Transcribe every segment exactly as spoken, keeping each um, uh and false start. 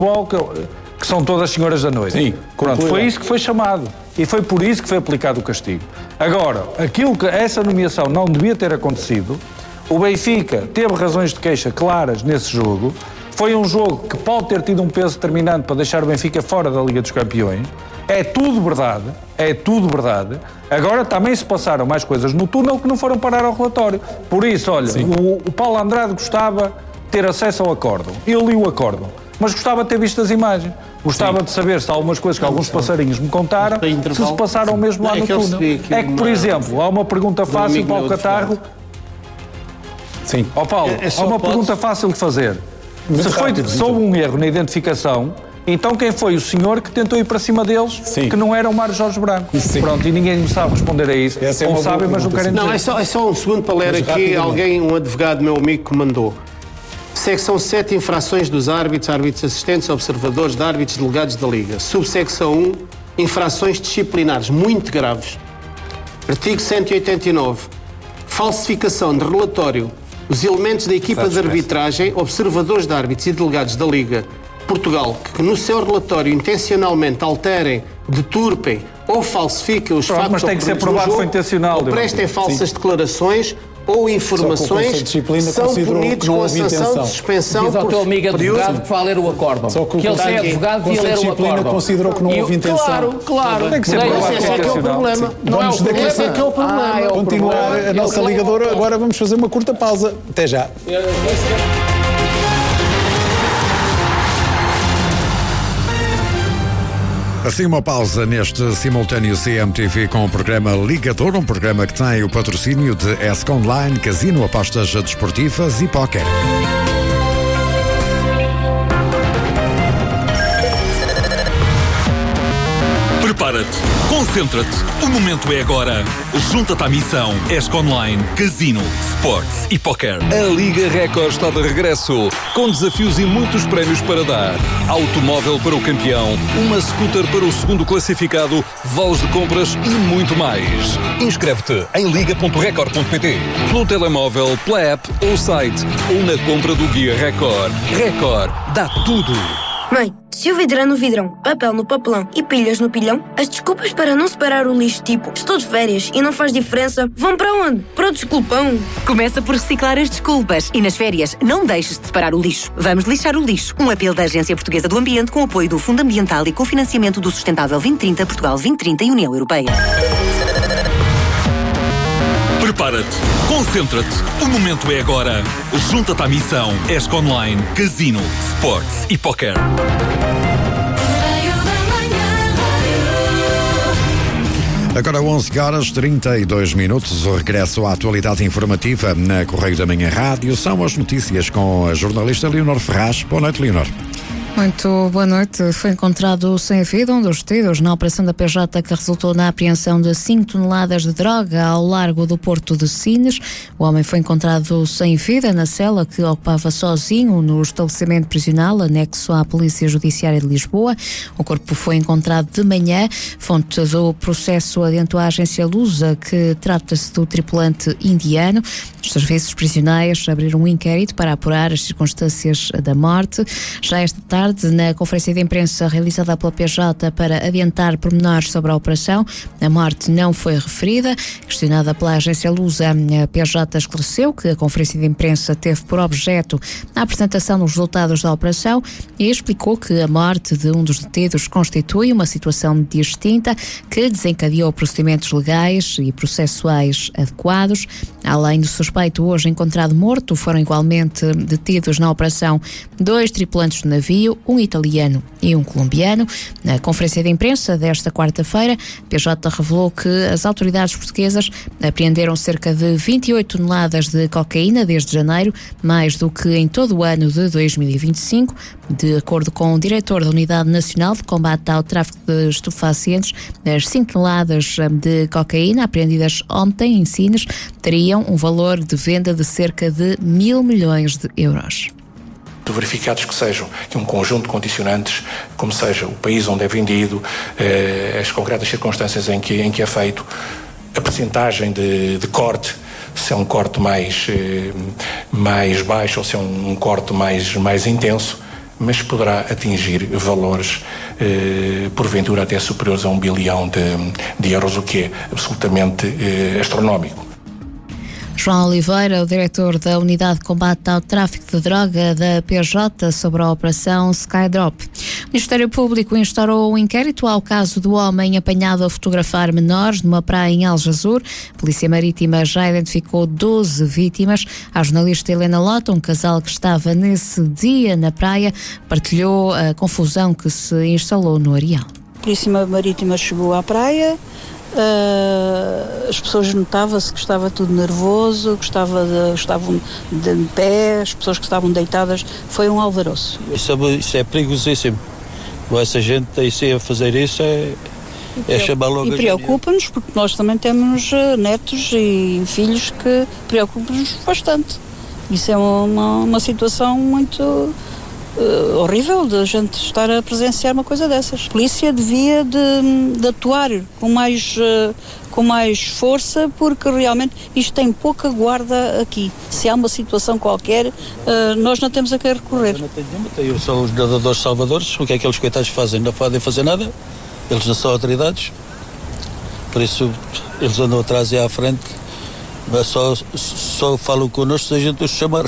futebol que, que são todas senhoras da noite. Sim, pronto, foi isso que foi chamado. E foi por isso que foi aplicado o castigo. Agora, aquilo que essa nomeação não devia ter acontecido, o Benfica teve razões de queixa claras nesse jogo. Foi um jogo que pode ter tido um peso determinante para deixar o Benfica fora da Liga dos Campeões. É tudo verdade, é tudo verdade. Agora também se passaram mais coisas no túnel que não foram parar ao relatório. Por isso, olha, o, o Paulo Andrade gostava de ter acesso ao acórdão. Eu li o acórdão, mas gostava de ter visto as imagens. Gostava Sim. de saber se há algumas coisas que alguns passarinhos me contaram, se se passaram mesmo lá no túnel. É que, por exemplo, há uma pergunta fácil para o Catarro. Sim. Ó Paulo, há uma pergunta fácil de fazer. Se foi só um erro na identificação, então quem foi o senhor que tentou ir para cima deles, Sim. que não era o Mário Jorge Branco? Sim. Pronto, e ninguém me sabe responder a isso. Essa Ou é sabem, mas não querem dizer. Não, é só, é só um segundo para ler mas aqui alguém, um advogado meu amigo que mandou. Secção sete, infrações dos árbitros, árbitros assistentes, observadores de árbitros, delegados da Liga. Subsecção um, infrações disciplinares muito graves. Artigo cento e oitenta e nove, falsificação de relatório. Os elementos da equipa de arbitragem, observadores de árbitros e delegados da Liga Portugal, que no seu relatório intencionalmente alterem, deturpem ou falsifiquem os Pronto, factos mas tem que ser provado que foi intencional, ou prestem falsas Sim. declarações ou informações, são punidos com a sanção de suspensão. Diz ao teu amigo advogado que vai ler o acórdão. Só que o que ele é advogado e ler o acórdão. Considerou que não houve intenção. Claro, claro. Tem que ser provado que é o problema. Não é o problema. Esse é que é o problema. Ah, é o Continuar problema. a nossa ligadora, agora vamos fazer uma curta pausa. Até já. Assim, uma pausa neste simultâneo C M T V com o programa Ligador, um programa que tem o patrocínio de ESC Online, Casino, apostas desportivas e póquer. Prepara-te, concentra-te, o momento é agora. Junta-te à missão ESC Online, Casino, Sports e Póquer. A Liga Record está de regresso, com desafios e muitos prémios para dar. Automóvel para o campeão, uma scooter para o segundo classificado, vales de compras e muito mais. Inscreve-te em liga ponto record ponto pt, pelo telemóvel, pela app ou site, ou na compra do Guia Record. Record, dá tudo. Mãe, se o vidro é no vidrão, papel no papelão e pilhas no pilhão, as desculpas para não separar o lixo, tipo, estou de férias e não faz diferença, vão para onde? Para o desculpão. Começa por reciclar as desculpas e nas férias não deixes de separar o lixo. Vamos lixar o lixo. Um apelo da Agência Portuguesa do Ambiente com apoio do Fundo Ambiental e cofinanciamento do Sustentável vinte trinta, Portugal vinte trinta e União Europeia. Prepara-te, concentra-te, o momento é agora. Junta-te à missão ESC Online, Casino, Sports e Póquer. Agora onze horas e trinta e dois minutos, o regresso à atualidade informativa na Correio da Manhã Rádio. São as notícias com a jornalista Leonor Ferraz. Boa noite, Leonor. Muito boa noite. Foi encontrado sem vida um dos detidos na operação da P J que resultou na apreensão de cinco toneladas de droga ao largo do Porto de Sines. O homem foi encontrado sem vida na cela que ocupava sozinho no estabelecimento prisional anexo à Polícia Judiciária de Lisboa. O corpo foi encontrado de manhã. Fonte do processo adiantou à agência Lusa que trata-se do tripulante indiano. Os serviços prisionais abriram um inquérito para apurar as circunstâncias da morte. Já esta tarde, na conferência de imprensa realizada pela P J para adiantar pormenores sobre a operação, a morte não foi referida. Questionada pela agência Lusa, a P J esclareceu que a conferência de imprensa teve por objeto a apresentação dos resultados da operação e explicou que a morte de um dos detidos constitui uma situação distinta que desencadeou procedimentos legais e processuais adequados. Além do suspeito hoje encontrado morto, foram igualmente detidos na operação dois tripulantes do navio, um italiano e um colombiano. Na conferência de imprensa desta quarta-feira, a P J revelou que as autoridades portuguesas apreenderam cerca de vinte e oito toneladas de cocaína desde janeiro, mais do que em todo o ano de dois mil e vinte e cinco. De acordo com o diretor da Unidade Nacional de Combate ao Tráfico de Estupefacientes, as cinco toneladas de cocaína apreendidas ontem em Sines teriam um valor de venda de cerca de mil milhões de euros. Verificados que sejam que um conjunto de condicionantes, como seja o país onde é vendido, eh, as concretas circunstâncias em que, em que é feito, a percentagem de, de corte, se é um corte mais, eh, mais baixo ou se é um, um corte mais, mais intenso, mas poderá atingir valores, eh, porventura até superiores a um bilhão de, de euros, o que é absolutamente eh, astronómico. João Oliveira, o diretor da Unidade de Combate ao Tráfico de Droga da P J, sobre a Operação Skydrop. O Ministério Público instaurou um inquérito ao caso do homem apanhado a fotografar menores numa praia em Aljazur. A Polícia Marítima já identificou doze vítimas. A jornalista Helena Lota, um casal que estava nesse dia na praia, partilhou a confusão que se instalou no areal. A Polícia Marítima chegou à praia. Uh, as pessoas notavam-se que estava tudo nervoso, que estava de, estavam de pé, as pessoas que estavam deitadas, foi um alvoroço. Isso é, isso é perigosíssimo. Essa gente aí a fazer isso é, é chamar logo. E preocupa-nos, porque nós também temos uh, netos e filhos que preocupam-nos bastante. Isso é uma, uma situação muito Uh, horrível de a gente estar a presenciar uma coisa dessas. A polícia devia de, de atuar com mais, uh, com mais força, porque realmente isto tem pouca guarda aqui. Se há uma situação qualquer, uh, nós não temos a quem recorrer. Não tenho nenhuma, tem só os nadadores salvadores. O que é que aqueles coitados fazem? Não podem fazer nada, eles não são autoridades, por isso eles andam atrás e à frente, mas só, só falam connosco se a gente os chamar.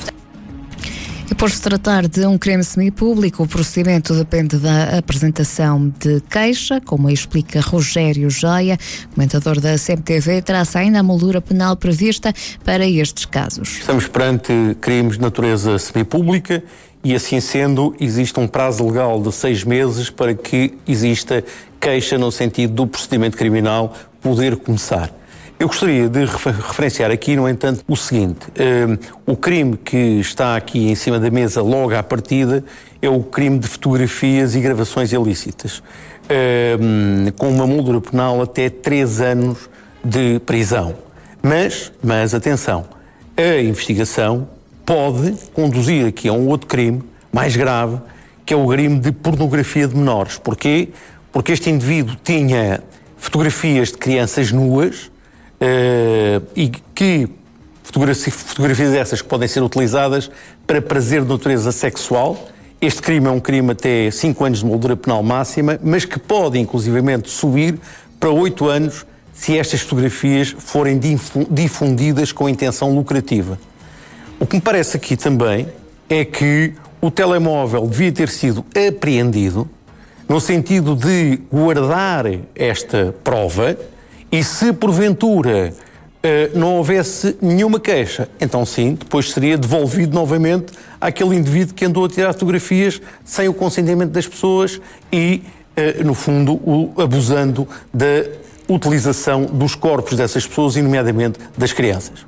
E por se tratar de um crime semipúblico, o procedimento depende da apresentação de queixa, como explica Rogério Joia, comentador da C M T V, traça ainda a moldura penal prevista para estes casos. Estamos perante crimes de natureza semipública e, assim sendo, existe um prazo legal de seis meses para que exista queixa no sentido do procedimento criminal poder começar. Eu gostaria de referenciar aqui, no entanto, o seguinte. Um, o crime que está aqui em cima da mesa logo à partida é o crime de fotografias e gravações ilícitas, um, com uma moldura penal até três anos de prisão. Mas, mas, atenção, a investigação pode conduzir aqui a um outro crime mais grave, que é o crime de pornografia de menores. Porquê? Porque este indivíduo tinha fotografias de crianças nuas, Uh, e que fotografias, fotografias essas que podem ser utilizadas para prazer de natureza sexual. Este crime é um crime até cinco anos de moldura penal máxima, mas que pode inclusivamente subir para oito anos se estas fotografias forem difundidas com intenção lucrativa. O que me parece aqui também é que o telemóvel devia ter sido apreendido no sentido de guardar esta prova. E se, porventura, não houvesse nenhuma queixa, então sim, depois seria devolvido novamente àquele indivíduo que andou a tirar fotografias sem o consentimento das pessoas e, no fundo, abusando da utilização dos corpos dessas pessoas, e nomeadamente das crianças.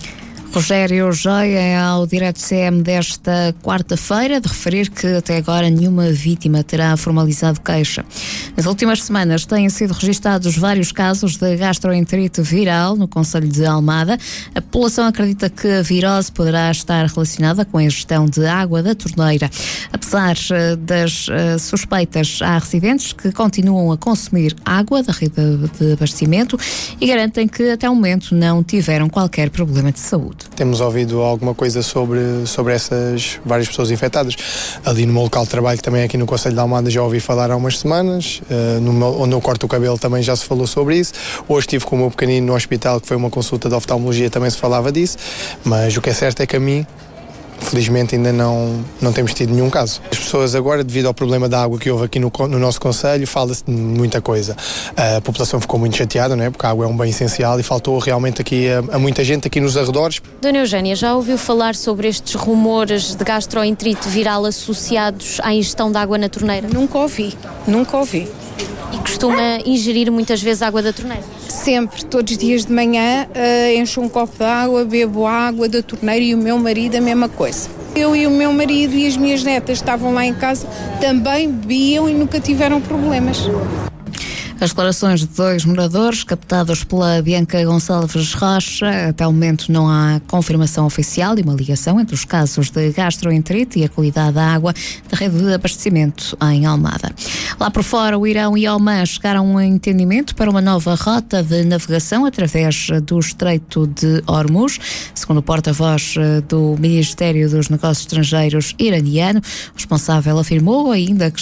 Rogério Joia, ao Direto C M desta quarta-feira, de referir que até agora nenhuma vítima terá formalizado queixa. Nas últimas semanas têm sido registados vários casos de gastroenterite viral no concelho de Almada. A população acredita que a virose poderá estar relacionada com a ingestão de água da torneira. Apesar das uh, suspeitas, há residentes que continuam a consumir água da rede de abastecimento e garantem que até o momento não tiveram qualquer problema de saúde. Temos ouvido alguma coisa sobre, sobre essas várias pessoas infectadas. Ali no meu local de trabalho, também aqui no concelho de Almada, já ouvi falar há umas semanas. Uh, no meu, onde eu corto o cabelo também já se falou sobre isso. Hoje estive com o meu pequenino no hospital, que foi uma consulta de oftalmologia, também se falava disso. Mas o que é certo é que a mim, felizmente, ainda não, não temos tido nenhum caso. As pessoas agora, devido ao problema da água que houve aqui no, no nosso concelho, fala-se de muita coisa. A população ficou muito chateada, não é? Porque a água é um bem essencial e faltou realmente aqui a, a muita gente aqui nos arredores. Dona Eugénia, já ouviu falar sobre estes rumores de gastroenterite viral associados à ingestão de água na torneira? Nunca ouvi, nunca ouvi. E costuma ingerir muitas vezes água da torneira? Sempre, todos os dias de manhã uh, encho um copo de água, bebo água da torneira e o meu marido a mesma coisa. Eu e o meu marido e as minhas netas estavam lá em casa, também bebiam e nunca tiveram problemas. As declarações de dois moradores captados pela Bianca Gonçalves Rocha. Até o momento não há confirmação oficial de uma ligação entre os casos de gastroenterite e a qualidade da água da rede de abastecimento em Almada. Lá por fora, o Irão e Omã chegaram a um entendimento para uma nova rota de navegação através do Estreito de Hormuz. Segundo o porta-voz do Ministério dos Negócios Estrangeiros iraniano, o responsável afirmou ainda que